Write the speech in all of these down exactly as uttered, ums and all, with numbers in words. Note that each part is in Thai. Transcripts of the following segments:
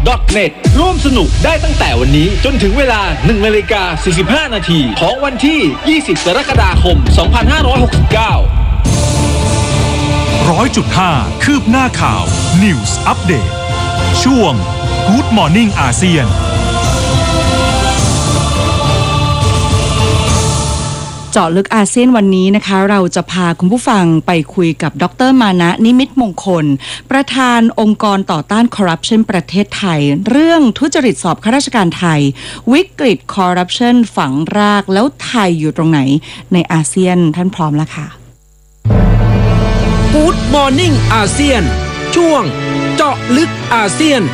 เน็ต ร่วมสนุกได้ตั้งแต่วันนี้จนถึงเวลา หนึ่งนาฬิกาสี่สิบห้านาทีของวันที่ ยี่สิบ กรกฎาคม สองพันห้าร้อยหกสิบเก้าร้อยจุดห้า คืบหน้าข่าว News Update ช่วง Good Morning อาเซียนเจาะลึกอาเซียนวันนี้นะคะเราจะพาคุณผู้ฟังไปคุยกับดรมานะนิมิตมงคลประธานองค์กรต่อต้านคอร์รัปชันประเทศไทยเรื่องทุจริตสอบข้าราชการไทยวิกฤตคอร์รัปชันฝังรากแล้วไทยอยู่ตรงไหนในอาเซียนท่านพร้อมแล้วค่ะ Good Morning อาเซียนช่วงเจาะลึกอาเซียน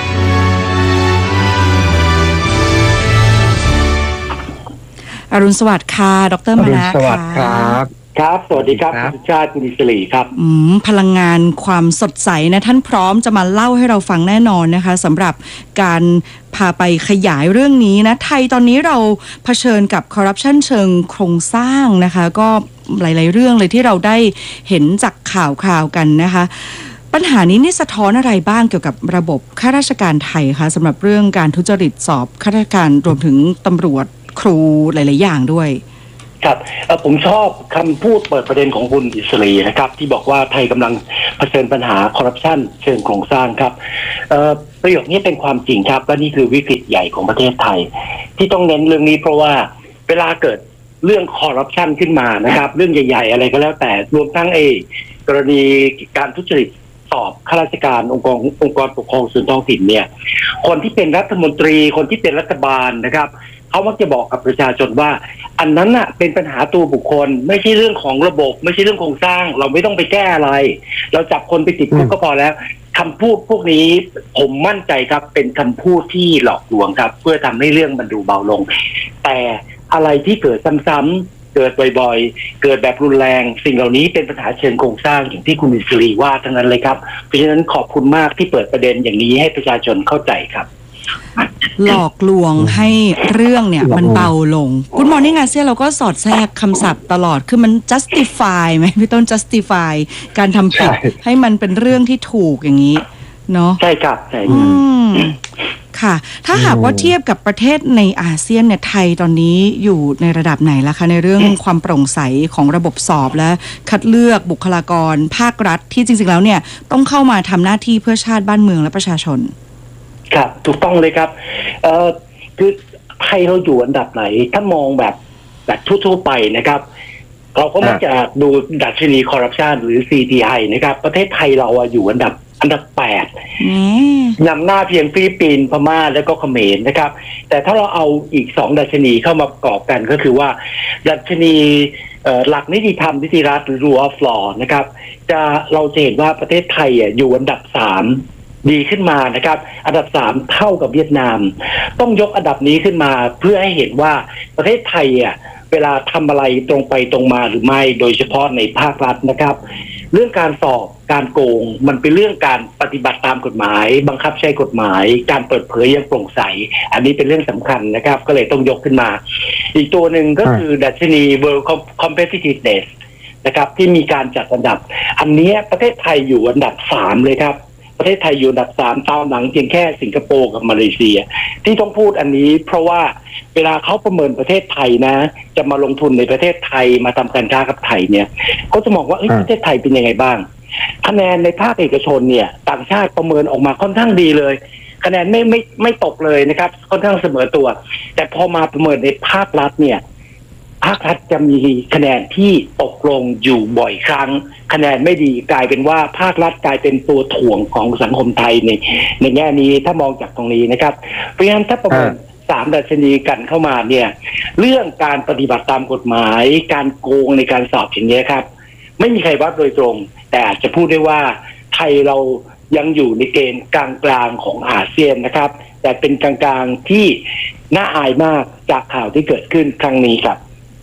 อรุณสวัสดิ์ค่ะดรมานะค่ะสวัสดีครับครับสวัสดีครับคุณชาติคุณอิสรีครับอืมพลังงานความสดใสนะท่านพร้อมจะมาเล่าให้เราฟังแน่นอนนะคะสำหรับการพาไปขยายเรื่องนี้นะไทยตอนนี้เราเผชิญกับคอร์รัปชันเชิงโครงสร้างนะคะก็หลายๆเรื่องเลยที่เราได้เห็นจากข่าวคราวกันนะคะปัญหานี้นี่สะท้อนอะไรบ้างเกี่ยวกับระบบข้าราชการไทยคะสำหรับเรื่องการทุจริตสอบข้าราชการรวมถึงตำรวจครูหลายๆอย่างด้วยครับผมชอบคำพูดเปิดประเด็นของคุณอิสรีนะครับที่บอกว่าไทยกำลังเผชิญปัญหาคอร์รัปชันเชิงโครงสร้างครับประโยคนี้เป็นความจริงครับและนี่คือวิกฤตใหญ่ของประเทศไทยที่ต้องเน้นเรื่องนี้เพราะว่าเวลาเกิดเรื่องคอร์รัปชันขึ้นมานะครับเรื่องใหญ่ๆอะไรก็แล้วแต่รวมทั้งเอกรณีการทุจริตสอบข้าราชการองค์กรองค์กรปกครองส่วนท้องถิ่นเนี่ยคนที่เป็นรัฐมนตรีคนที่เป็นรัฐบาลนะครับเขามักจะบอกกับประชาชนว่าอันนั้นน่ะเป็นปัญหาตัวบุคคลไม่ใช่เรื่องของระบบไม่ใช่เรื่องโครงสร้างเราไม่ต้องไปแก้อะไรเราจับคนไปติดคุกก็พอแล้วคำพูดพวกนี้ผมมั่นใจครับเป็นคำพูดที่หลอกลวงครับเพื่อทำให้เรื่องมันดูเบาลงแต่อะไรที่เกิดซ้ำๆเกิดบ่อยๆเกิดแบบรุนแรงสิ่งเหล่านี้เป็นปัญหาเชิงโครงสร้างอย่างที่คุณอิสรีว่าทั้งนั้นเลยครับเพราะฉะนั้นขอบคุณมากที่เปิดประเด็นอย่างนี้ให้ประชาชนเข้าใจครับหลอกลวงให้เรื่องเนี่ยมันเบาลง Good Morning อาเซียนเราก็สอดแทรกคำศัพท์ตลอดคือมัน justify ไหมพี่ต้น justify การทำผิดให้มันเป็นเรื่องที่ถูกอย่างนี้เนาะใช่ครับใช่ค่ะถ้าหากว่าเทียบกับประเทศในอาเซียนเนี่ยไทยตอนนี้อยู่ในระดับไหนล่ะคะในเรื่องความโปร่งใสของระบบสอบและคัดเลือกบุคลากรภาครัฐที่จริงๆแล้วเนี่ยต้องเข้ามาทำหน้าที่เพื่อชาติบ้านเมืองและประชาชนครับถูกต้องเลยครับเอ่อคือไทยเราอยู่อันดับไหนถ้ามองแบบแบบทั่วๆไปนะครับเราก็มักจะดูดัชนีคอร์รัปชันหรือ ซี ที ไอ นะครับประเทศไทยเราอยู่อันดับอันดับแปดนำหน้าเพียงฟิลิปปินส์พม่าแล้วก็เขมรนะครับแต่ถ้าเราเอาอีกสองดัชนีเข้ามาประกอบกันก็คือว่าดัชนีหลักนิติธรรมนิติรัฐหรือ rule of law นะครับจะเราจะเห็นว่าประเทศไทยอยู่อันดับสามดีขึ้นมานะครับอันดับสามเท่ากับเวียดนามต้องยกอันดับนี้ขึ้นมาเพื่อให้เห็นว่าประเทศไทยอ่ะเวลาทำอะไรตรงไปตรงมาหรือไม่โดยเฉพาะในภาครัฐนะครับเรื่องการสอบการโกงมันเป็นเรื่องการปฏิบัติตามกฎหมายบังคับใช้กฎหมายการเปิดเผยอย่างโปร่งใสอันนี้เป็นเรื่องสำคัญนะครับก็เลยต้องยกขึ้นมาอีกตัวหนึ่งก็คือดัชนี World Competitiveness นะครับที่มีการจัดอันดับอันนี้ประเทศไทยอยู่อันดับสามเลยครับประเทศไทยอยู่อันดับสามตามหลังเพียงแค่สิงคโปร์กับมาเลเซียที่ต้องพูดอันนี้เพราะว่าเวลาเขาประเมินประเทศไทยนะจะมาลงทุนในประเทศไทยมาทำการค้ากับไทยเนี่ยเขาจะมองว่าประเทศไทยเป็นยังไงบ้างคะแนนในภาคเอกชนเนี่ยต่างชาติประเมินออกมาค่อนข้างดีเลยคะแนนไม่ไม่ไม่ตกเลยนะครับค่อนข้างเสมอตัวแต่พอมาประเมินในภาครัฐเนี่ยภาครัฐจะมีคะแนนที่ตกลงอยู่บ่อยครั้งคะแนนไม่ดีกลายเป็นว่าภาครัฐกลายเป็นตัวถ่วงของสังคมไทยในในแง่นี้ถ้ามองจากตรงนี้นะครับเพราะฉะนั้นถ้าประเมินสามดัชนีกันเข้ามาเนี่ยเรื่องการปฏิบัติตามกฎหมายการโกงในการสอบอย่างนี้ครับไม่มีใครวัดโดยตรงแต่อาจจะพูดได้ว่าไทยเรายังอยู่ในเกณฑ์กลางๆของอาเซียนนะครับแต่เป็นกลางๆที่น่าอายมากจากข่าวที่เกิดขึ้นครั้งนี้ครับ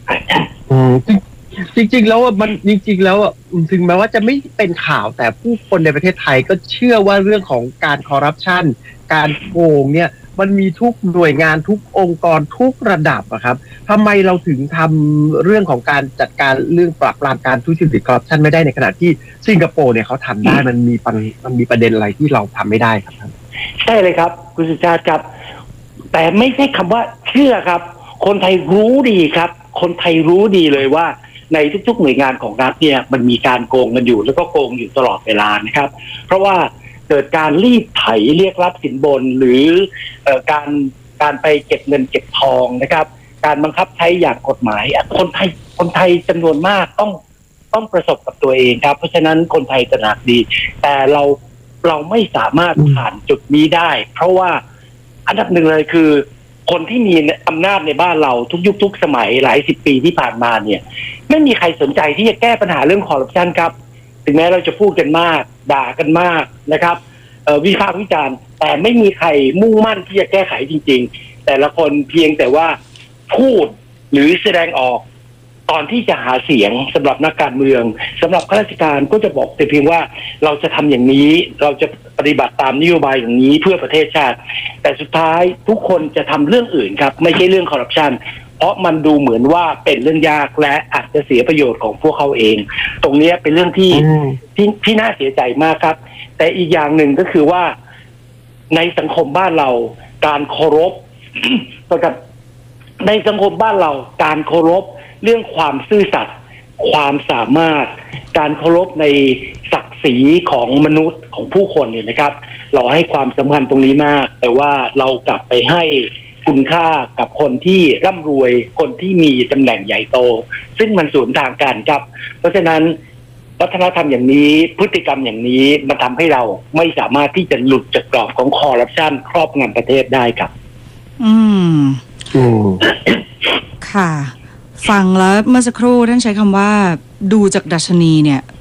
จริงๆแล้วมันจริงๆแล้วถึงแม้ว่าจะไม่เป็นข่าวแต่ผู้คนในประเทศไทยก็เชื่อว่าเรื่องของการคอร์รัปชันการโกงเนี่ยมันมีทุกหน่วยงานทุกองค์กรทุกระดับอะครับทำไมเราถึงทำเรื่องของการจัดการเรื่องปราบปรามการทุจริตคอร์รัปชันไม่ได้ในขณะที่สิงคโปร์เนี่ยเขาทำได้มันมีปัญมันมีประเด็นอะไรที่เราทำไม่ได้ครับท่านใช่เลยครับคุณสุชาติครับแต่ไม่ใช่คำว่าเชื่อครับคนไทยรู้ดีครับคนไทยรู้ดีเลยว่าในทุกๆหน่วยงานของรัฐเนี่ยมันมีการโกงกันอยู่แล้วก็โกงอยู่ตลอดเวลานะครับเพราะว่าเกิดการรีดไถเรียกรับสินบนหรือเอ่อการการไปเก็บเงินเก็บทองนะครับการบังคับใช้อย่างกฎหมายคนไทยคนไทยจำนวนมากต้องต้องประสบกับตัวเองครับเพราะฉะนั้นคนไทยตระหนักดีแต่เราเราไม่สามารถผ่านจุดนี้ได้เพราะว่าอันดับหนึ่งเลยคือคนที่มีอำนาจในบ้านเราทุกยุคทุกสมัยหลายสิบปีที่ผ่านมาเนี่ยไม่มีใครสนใจที่จะแก้ปัญหาเรื่องคอร์รัปชันครับถึงแม้เราจะพูดกันมากด่ากันมากนะครับวิพากษ์วิจารณ์แต่ไม่มีใครมุ่งมั่นที่จะแก้ไขจริงๆแต่ละคนเพียงแต่ว่าพูดหรือแสดงออกตอนที่จะหาเสียงสำหรับนักการเมืองสำหรับข้าราชการก็จะบอกแต่เพียงว่าเราจะทำอย่างนี้เราจะปฏิบัติตามนโยบายอย่างนี้เพื่อประเทศชาติแต่สุดท้ายทุกคนจะทำเรื่องอื่นครับไม่ใช่เรื่องคอร์รัปชันเพราะมันดูเหมือนว่าเป็นเรื่องยากและอาจจะเสียประโยชน์ของพวกเขาเองตรงนี้เป็นเรื่องที่ที่ที่น่าเสียใจมากครับแต่อีกอย่างหนึ่งก็คือว่าในสังคมบ้านเราการเคารพ กับในสังคมบ้านเราการเคารพเรื่องความซื่อสัตย์ความสามารถการเคารพในศักดิ์ศรีของมนุษย์ของผู้คนเนี่ยนะครับเราให้ความสำคัญตรงนี้มากแต่ว่าเรากลับไปให้คุณค่ากับคนที่ร่ำรวยคนที่มีตำแหน่งใหญ่โตซึ่งมันสวนทางกันครับเพราะฉะนั้นวัฒนธรรมอย่างนี้พฤติกรรมอย่างนี้มันทำให้เราไม่สามารถที่จะหลุดจากกรอบของคอร์รัปชันครอบงำประเทศได้ครับอืมอืมค่ะฟังแล้วเมื่อสักครู่ท่านใช้คำว่าดูจากดัชนีเนี่ย